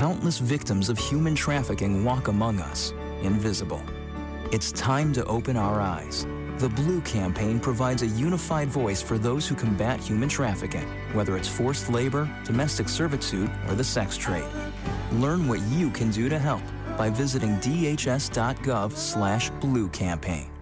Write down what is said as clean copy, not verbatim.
countless victims of human trafficking walk among us, invisible. It's time to open our eyes. The Blue Campaign provides a unified voice for those who combat human trafficking, whether it's forced labor, domestic servitude, or the sex trade. Learn what you can do to help by visiting dhs.gov/Blue Campaign.